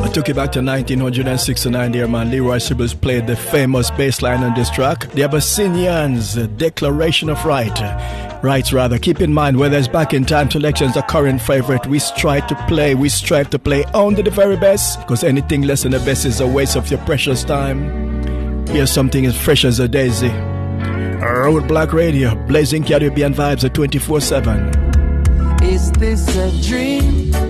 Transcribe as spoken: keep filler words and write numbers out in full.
I took it back to nineteen sixty-nine there, man. Leroy Sibbles played the famous bass line on this track. The Abyssinians, Declaration of Right. Rights, rather. Keep in mind, whether it's back in time selections or current favorite, we strive to play, we strive to play only the very best, because anything less than the best is a waste of your precious time. Here's something as fresh as a daisy. Roadblock Radio, blazing Caribbean vibes at twenty-four seven. Is this a dream?